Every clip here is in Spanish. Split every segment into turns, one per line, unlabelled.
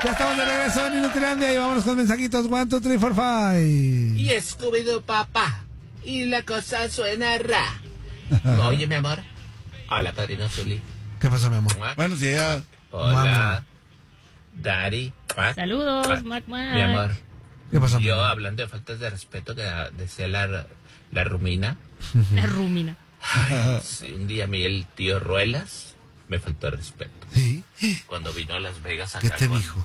Ya estamos de regreso en Inutilandia y vámonos con mensajitos. 1, 2, 3, 4, 5.
Y Scooby-Doo papá. Y la cosa suena ra. Oye, mi amor. Hola, padrino Zuli.
¿Qué pasó, mi amor?
Buenos días.
Hola.
Mamá.
Daddy. Mac.
Saludos, Mac.
Mi amor.
¿Qué pasó?
Yo, hablando de faltas de respeto que decía la Rumina.
La Rumina.
Ay, sí, un día a mí el tío Ruelas me faltó el respeto.
Sí.
Cuando vino a Las Vegas a
¿Qué te dijo?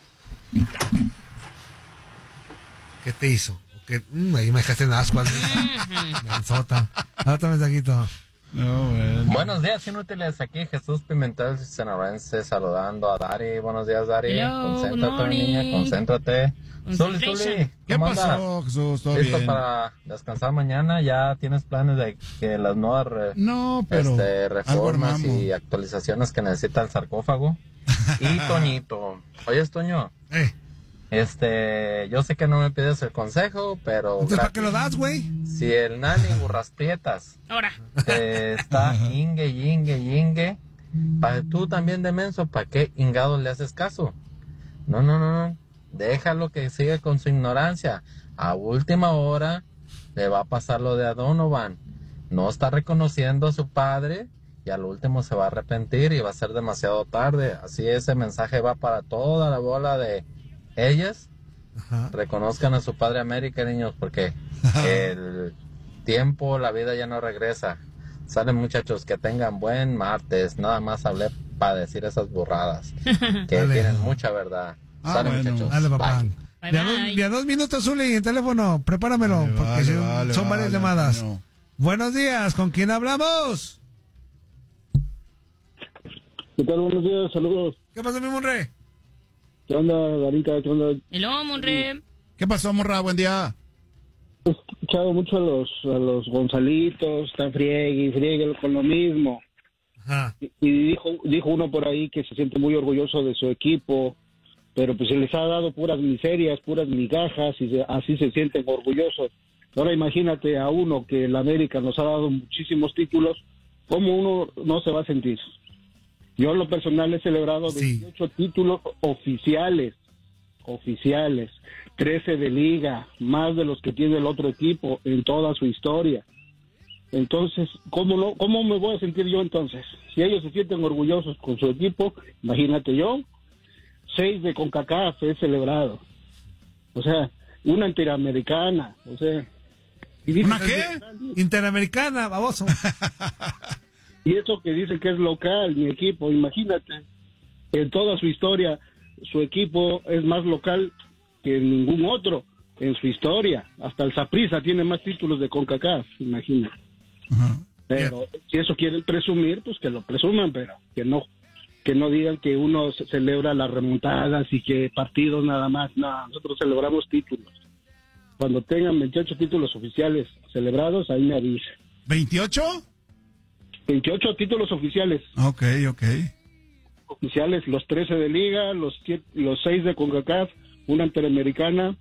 ¿Qué te hizo? ¿Qué? Ahí me dejaste en ascuas. Menzota. Otro mensajito.
No, bueno.
Buenos días, inútiles. Aquí Jesús Pimentel Sonorense saludando a Dari. Buenos días, Dari.
Hello,
Concéntrate,
good morning.
niña, concéntrate. Zuli,
¿Qué
¿cómo
pasó,
andas?
Jesús? ¿Todo
¿Listo
bien?
para descansar mañana? ¿Ya tienes planes de que las nuevas
No, pero algo
reformas
armamos.
y actualizaciones que necesita el sarcófago? Y Toñito. Oyes, Toño, yo sé que no me pides el consejo, pero
Entonces, ¿para qué lo das, güey?
si el nani burras prietas
Ahora.
te está yingue, tú también de menso, ¿para qué hingados le haces caso? No, déjalo que siga con su ignorancia. A última hora le va a pasar lo de a Donovan. No está reconociendo a su padre y al último se va a arrepentir y va a ser demasiado tarde. Así ese mensaje va para toda la bola de ellas.
Ajá.
Reconozcan a su padre América, niños, porque el tiempo, la vida ya no regresa. Salen, muchachos, que tengan buen martes. Nada más hablé para decir esas burradas que
Dale.
tienen mucha verdad. Salen,
bueno.
muchachos.
Dale, papá.
Bye.
Bye,
De a 2 minutos, Zuli, en teléfono. Prepáramelo, porque son varias llamadas.
No.
Buenos días, ¿con quién hablamos?
¿Qué tal? Buenos días, saludos.
¿Qué pasa, mi monre?
¿Qué onda, Garita? ¿Qué onda?
Hello, Monre.
¿Qué pasó, morra? Buen día.
He escuchado mucho a los Gonzalitos, están friegue con lo mismo.
Ajá.
Y dijo uno por ahí que se siente muy orgulloso de su equipo, pero pues se les ha dado puras miserias, puras migajas, y así se sienten orgullosos. Ahora imagínate a uno que el América nos ha dado muchísimos títulos, ¿cómo uno no se va a sentir? Yo en lo personal he celebrado
Sí.
28 títulos oficiales, 13 de liga, más de los que tiene el otro equipo en toda su historia. Entonces, ¿cómo me voy a sentir yo entonces? Si ellos se sienten orgullosos con su equipo, imagínate yo, 6 de CONCACAF he celebrado. O sea, una interamericana, o sea... y dicen
¿Una qué?
Interamericana, baboso.
Y eso que dicen que es local, mi equipo, imagínate, en toda su historia, su equipo es más local que ningún otro en su historia. Hasta el Saprissa tiene más títulos de CONCACAF, imagínate.
Ajá.
Pero si eso quieren presumir, pues que lo presuman, pero que no digan que uno celebra las remontadas y que partidos nada más. No, nosotros celebramos títulos. Cuando tengan 28 títulos oficiales celebrados, ahí me avisa.
¿28?
28 títulos oficiales.
Ok.
Oficiales, los 13 de liga, los 6 de CONCACAF, una interamericana,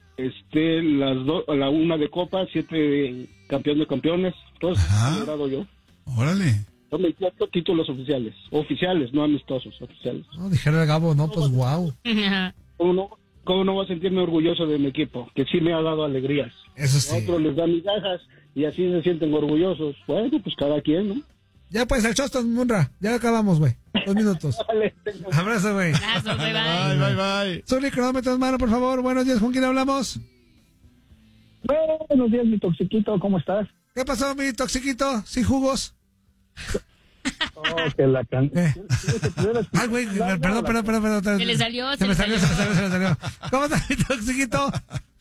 la una de copa, 7 de campeón de campeones, todos
Ajá.
he celebrado yo.
Órale.
Son 28 títulos oficiales, no amistosos, oficiales.
No, dijera el Gabo, no, pues wow.
¿Cómo no voy a sentirme orgulloso de mi equipo? Que sí me ha dado alegrías.
Eso
A
sí.
otros les da migajas y así se sienten orgullosos. Bueno, pues cada quien, ¿no?
Ya pues, el Choston, Munra. Ya acabamos, güey. 2 minutos.
Vale.
Abrazo, güey.
Abrazo, bye, bye.
Bye.
Zuli, cronómetro en mano, por favor. Buenos días, ¿con quién hablamos?
Buenos días, mi toxiquito, ¿cómo estás?
¿Qué pasó, mi toxiquito? ¿Sin jugos?
Oh, que la
Ay, güey, perdón.
Se le salió,
Se me salió. ¿Cómo estás, mi toxiquito?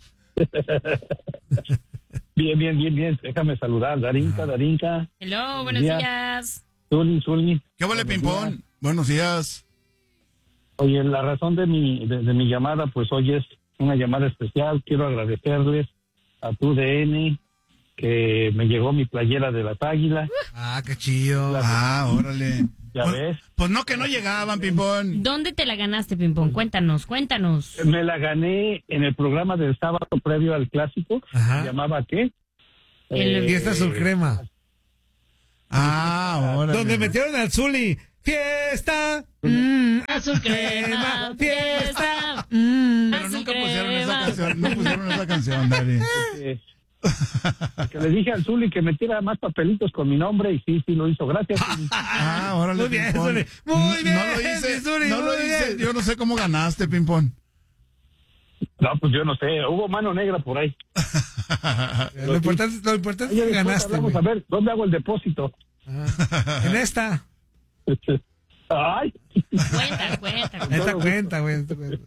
Bien. Déjame saludar. Darinka.
Hello, buenos días.
Zuli.
¿Qué vale, Pimpón? Buenos días.
Oye, la razón de mi llamada, pues hoy es una llamada especial. Quiero agradecerles a tu DN que me llegó mi playera de las Águilas.
Ah, qué chido.
Órale.
¿Ya ves?
Pues no que no llegaban, Pimpón.
¿Dónde te la ganaste, Pimpón? Cuéntanos.
Me la gané en el programa del sábado previo al clásico.
Ajá.
¿Se llamaba qué?
Fiesta Azul Crema.
Órale.
Donde metieron al Zuli. Fiesta
Azul crema, fiesta.
Pero nunca pusieron esa canción. No pusieron esa canción, Dari.
Que le dije al Zuli que metiera más papelitos con mi nombre y sí lo hizo. Gracias.
Órale,
Muy bien,
Pimpón.
Zuli. Muy bien,
No lo hice,
Zuli,
no lo
muy
hice.
bien.
Yo no sé cómo ganaste, Pimpón.
No, pues yo no sé. Hubo mano negra por ahí.
Lo importante es
Oye,
que
después
ganaste,
hablamos,
güey.
a ver, ¿dónde hago el depósito?
En esta.
Ay.
Cuenta.
Esta cuenta, güey.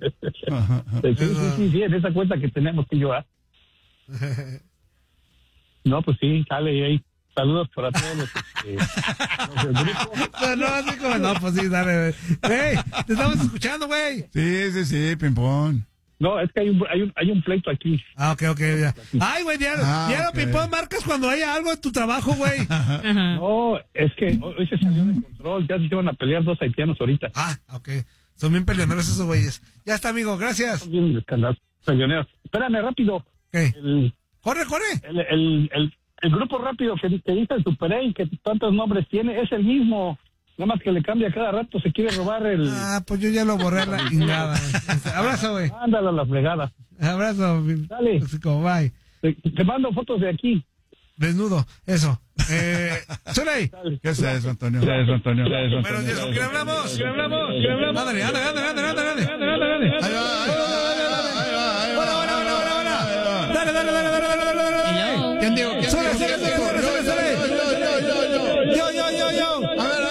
Sí, en esa cuenta que tenemos que yo. No, pues sí, sale ahí. Saludos para todos los del grupo.
No, así como no, pues sí, dale, güey. Hey, te estamos escuchando, güey.
Sí, Pimpón.
No, es que hay un pleito aquí.
Ok, ya. Ay, güey, ya
ok.
Pimpón, marcas cuando haya algo en tu trabajo, güey.
No, es que hoy se salió de control. Ya se iban a pelear dos haitianos ahorita.
Ok. Son bien peleoneros esos güeyes. Ya está, amigo, gracias.
Son bien escandalosos, peleoneros. Espérame, rápido.
¿Qué?
El
Corre.
grupo rápido que dice el Super 8, que tantos nombres tiene, es el mismo. Nada más que le cambia cada rato, se quiere robar el...
Pues yo ya lo borré a la chingada. Abrazo, güey.
Ándale a la fregada.
Abrazo.
Dale.
Así como, bye.
Te mando fotos de aquí.
Desnudo, eso. Zuley.
¿Qué es eso, Antonio?
Buenos días, ¿con quién hablamos? Ándale.
Ahí va.
¿Quién digo? Yo. A ver.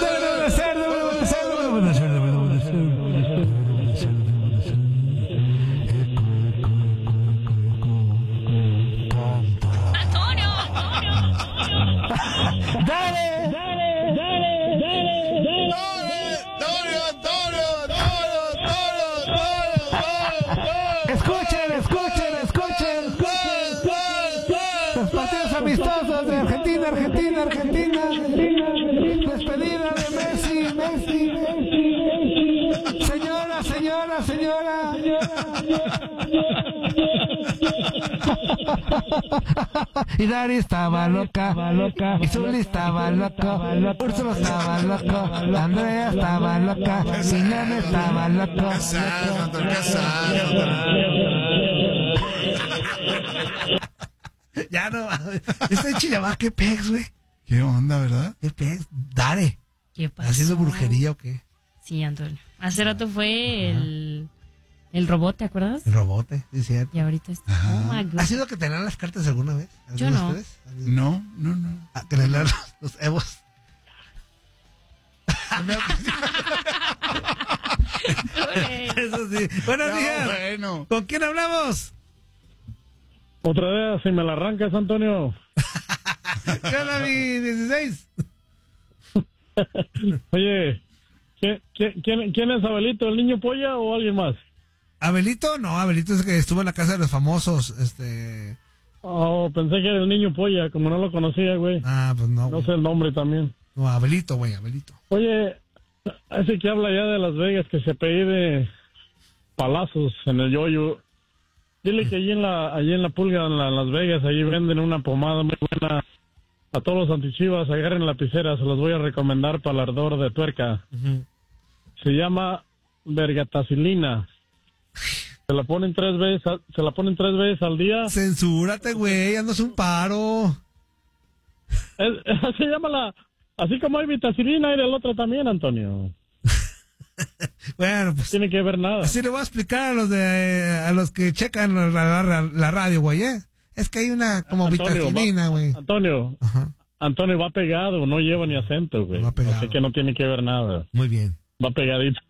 Los partidos amistosos de Argentina. Despedida de Messi. Señora. Y Dari estaba loca. Y Zuli estaba loco. Úrsula estaba loco. Andrea estaba loca. Milán estaba loco. Ya no. Este chillamá, ¿qué pex, güey?
¿Qué onda, verdad?
¿Qué pex? Dare.
¿Qué pasó?
¿Haciendo brujería o qué?
Sí, Antonio. Hace rato fue el robot, ¿te acuerdas?
El robote, sí, cierto.
Y ahorita está. Oh my God.
¿Ha sido que te lean las cartas alguna vez?
Yo no.
¿Ustedes?
No.
Que le lean los evos. Eso sí. Buenos días.
Bueno.
¿Con quién hablamos?
Otra vez, si me la arrancas, Antonio.
¿Qué onda, mi 16?
Oye, ¿quién es Abelito? ¿El niño polla o alguien más?
¿Abelito? No, Abelito es el que estuvo en la casa de los famosos.
Oh, pensé que era el niño polla, como no lo conocía, güey.
Pues no.
No sé el nombre también.
No, Abelito, güey, Abelito.
Oye, ese que habla ya de Las Vegas, que se apellide Palazos en el yoyo. Dile que allí en la pulga, en Las Vegas, allí venden una pomada muy buena. A todos los antichivas, agarren lapicera, se los voy a recomendar para el ardor de tuerca. Se llama vergatacilina. Se la ponen 3 veces al día.
Censúrate, güey, andas un paro.
Se llama así como hay vitacilina, hay del otro también, Antonio.
Bueno, pues
Tiene que ver nada.
así le voy a explicar a los que checan la radio, güey, Es que hay una como
Antonio,
vitacilina, güey. Ajá.
Antonio va pegado, no lleva ni acento, güey.
Va pegado.
Así que no tiene que ver nada.
Muy bien.
Va pegadito.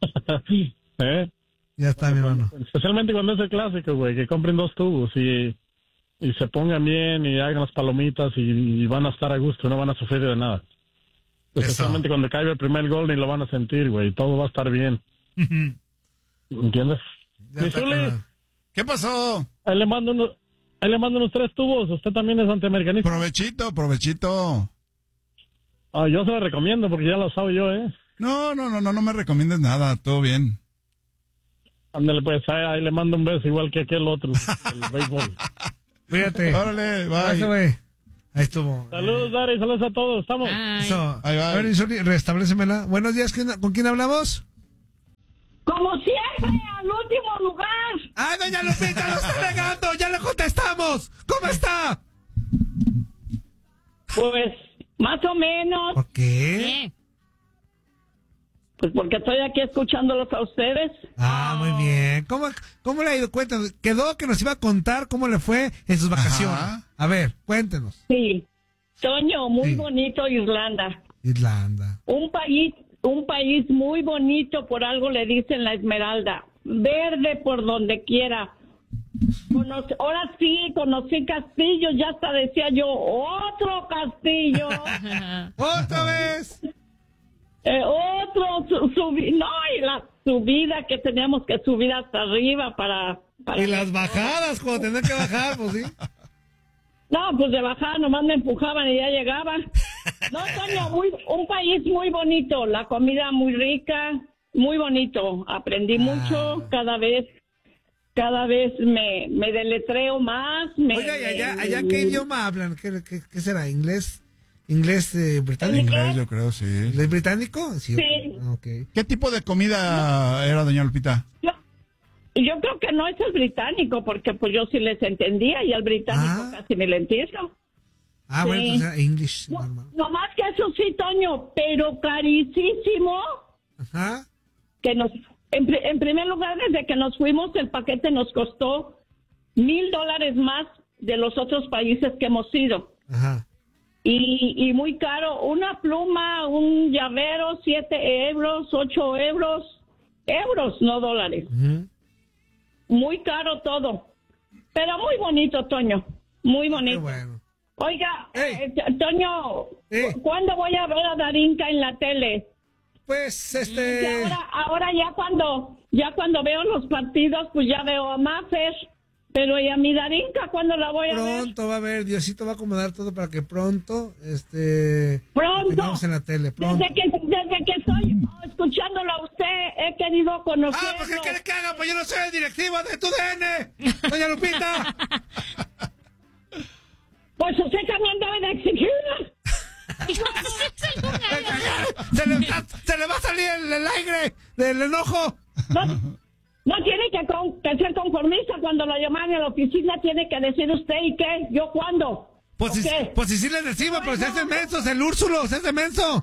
Ya está, mi hermano.
Especialmente cuando es el clásico, güey, que compren 2 tubos y se pongan bien y hagan las palomitas y van a estar a gusto, no van a sufrir de nada. Especialmente cuando caiga el primer gol ni lo van a sentir, güey, todo va a estar bien. ¿Entiendes?
Ya está,
Zuli,
carnal.
¿Qué pasó?
ahí le mando unos 3 tubos, usted también es antiamericanista.
Provechito.
Yo se lo recomiendo porque ya lo sabe yo,
No me recomiendes nada, todo bien.
Ándale, pues, ahí le mando un beso igual que aquel otro, el béisbol.
Cuídate.
Órale,
Gracias,
bye.
güey. Ahí estuvo.
Saludos, Dari, saludos a todos, estamos.
Ay.
Eso.
Ahí va.
A ver, Zuli, restablécemela. Buenos días, ¿con quién hablamos?
Como siempre, al último lugar.
¡Ay, doña Lupita, lo está negando! ¡Ya le contestamos! ¿Cómo está?
Pues, más o menos.
¿Por qué?
¿Qué?
Pues porque estoy aquí escuchándolos a ustedes.
Ah, muy bien. ¿Cómo le ha ido? Cuéntanos. Quedó que nos iba a contar cómo le fue en sus vacaciones.
Ajá.
A ver, cuéntenos.
Sí. Toño, muy
Sí.
bonito Irlanda.
Irlanda.
Un país muy bonito, por algo le dicen la Esmeralda. Verde por donde quiera. Ahora sí, conocí castillos, ya hasta decía yo, otro castillo.
¡Otra vez!
Y la subida que teníamos que subir hasta arriba para
Y las bajadas, cuando tenía que bajar, pues sí.
No, pues de bajada nomás me empujaban y ya llegaba. No, Toño, un país muy bonito, la comida muy rica, muy bonito. Aprendí mucho, cada vez me deletreo más.
Oiga, ¿y allá qué idioma hablan? ¿Qué será? ¿Inglés? ¿Inglés británico?
Inglés, yo creo, sí.
¿Inglés británico?
Sí.
Okay.
¿Qué tipo de comida era, doña Lupita?
Yo creo que no es el británico, porque pues yo sí les entendía y al británico casi ni le entiendo.
Ah, bueno,
Sí.
entonces English normal.
No más que eso sí, Toño, pero carísimo.
Ajá.
Que en primer lugar, desde que nos fuimos, el paquete nos costó $1,000 más de los otros países que hemos ido.
Ajá.
Y muy caro, una pluma, un llavero, 7 euros, 8 euros, no dólares.
Uh-huh.
Muy caro todo, pero muy bonito, Toño, muy bonito.
Qué bueno.
Oiga,
Ey.
Toño,
Ey.
¿cuándo voy a ver a Darinka en la tele?
Pues,
Y ahora ya cuando veo los partidos, pues ya veo a Maffer, pero ¿y a mi Darinka cuándo la voy a ver?
Pronto va a haber, Diosito va a acomodar todo para que pronto,
Pronto.
tengamos en la tele, pronto.
Desde que estoy escuchándolo a usted, he querido conocerlo.
Ah, pues ¿qué quiere que haga? Pues yo no soy el directivo de tu DN, doña Lupita.
Pues usted también debe de exigirlo.
Se le va a salir el aire del enojo.
No tiene que ser conformista. Cuando lo llaman a la oficina tiene que decir usted y qué, yo cuándo.
Pues si sí les decimos, pero se hacen mensos, el Úrsulo, se hace menso.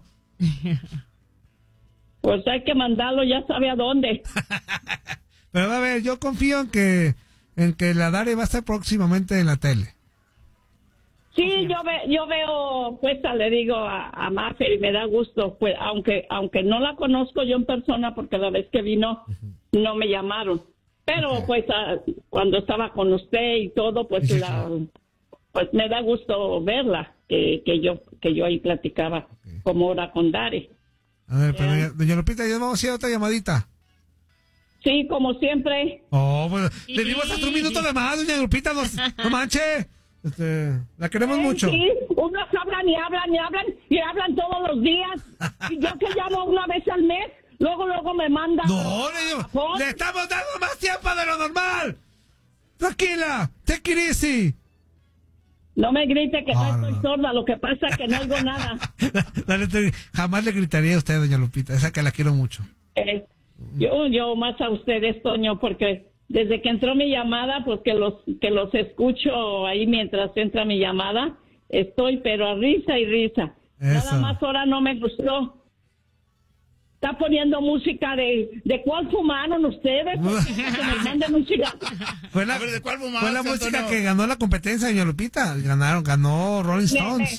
Pues hay que mandarlo, ya sabe a dónde.
Pero a ver, yo confío en que la Dari va a estar próximamente en la tele.
Sí, yo veo, pues le digo a Maffer y me da gusto, pues aunque no la conozco yo en persona porque la vez que vino no me llamaron, pero pues cuando estaba con usted y todo, pues pues me da gusto verla, que yo ahí platicaba como era con Dari.
A ver, pero doña Lupita, ya vamos a hacer otra llamadita.
Sí, como siempre.
Oh, pues le dimos hasta un minuto de más, doña Lupita, no manche. La queremos mucho.
Sí, unos hablan y hablan todos los días. Y yo que llamo una vez al mes, luego me mandan.
No, le estamos dando más tiempo de lo normal. Tranquila, take it easy.
No me grite que no estoy sorda, lo que pasa es que no oigo nada.
Jamás le gritaría a usted, doña Lupita, esa que la quiero mucho.
Yo más a ustedes, Toño, porque desde que entró mi llamada, pues que los escucho ahí mientras entra mi llamada, estoy pero a risa y risa.
Eso.
Nada más ahora no me gustó. Está poniendo música de cuál fumaron ustedes, que me manden un cigarro.
Fue la música
Antonio?
que ganó la competencia, doña Lupita. Ganó Rolling Stones.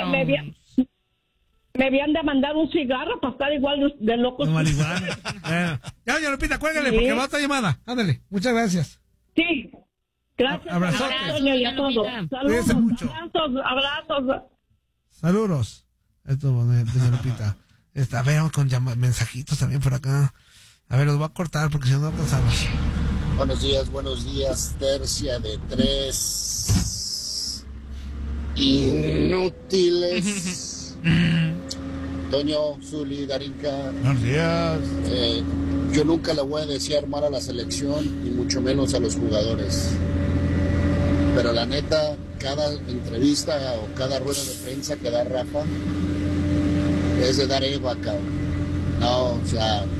Me habían de mandar un cigarro para estar igual de locos.
De marihuana. Bueno. Ya, doña Lupita, cuélgale, porque va otra llamada. Ándale, muchas gracias.
Sí, gracias.
Abrazotes.
Toño, y a todos.
Cuídense
Saludos,
mucho.
abrazos.
Saludos. Esto, doña Lupita. A ver, vamos con mensajitos también por acá. A ver, los voy a cortar porque si no alcanzamos.
Buenos días, tercia de 3 inútiles. Toño, Zuli, Darinka.
Buenos días.
Yo nunca le voy a desear mal a la selección y mucho menos a los jugadores. Pero la neta, cada entrevista o cada rueda de prensa que da Rafa es de dar ego acá. No, o sea,